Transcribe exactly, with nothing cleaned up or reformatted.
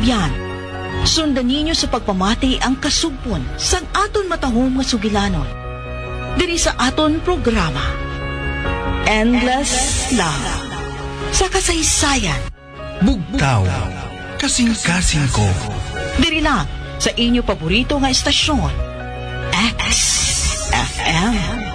kaigsubian. Sundan ninyo sa pagpamati ang kasugpon sang aton matahong nga sugilanon. Diri sa aton programa, Endless Love. Sa kasaysayan, Bugtaw, kasing-kasing ko. diri lang sa inyo paborito nga estasyon, X F M.